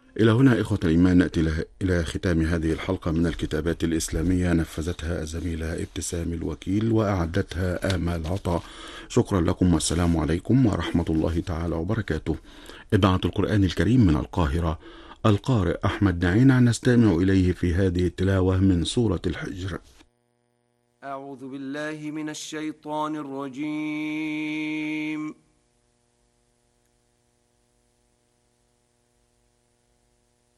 إلى هنا إخوة الإيمان نأتي إلى ختام هذه الحلقة من الكتابات الإسلامية، نفذتها الزميلة ابتسام الوكيل وأعدتها آمال عطا. شكرا لكم والسلام عليكم ورحمة الله تعالى وبركاته. إذاعة القرآن الكريم من القاهرة، القارئ أحمد نعينة نستمع إليه في هذه التلاوة من سورة الحجر. أعوذ بالله من الشيطان الرجيم.